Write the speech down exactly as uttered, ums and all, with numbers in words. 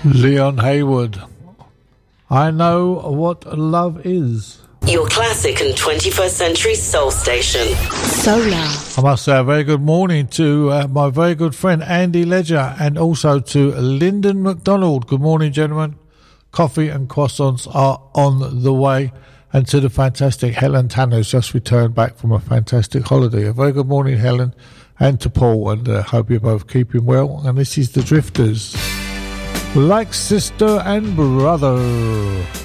Leon Haywood. I know what love is. Your classic and twenty-first century soul station. Solar. I must say a very good morning to uh, my very good friend Andy Ledger and also to Lyndon McDonald. Good morning, gentlemen. Coffee and croissants are on the way. And to the fantastic Helen Tanner, who's just returned back from a fantastic holiday. A very good morning, Helen, and to Paul, and uh, hope you're both keeping well. And this is The Drifters. Like sister and brother.